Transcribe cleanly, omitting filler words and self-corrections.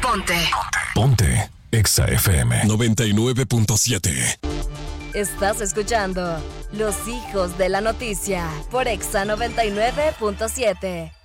Ponte Exa FM 99.7. Estás escuchando Los Hijos de la Noticia por Exa 99.7.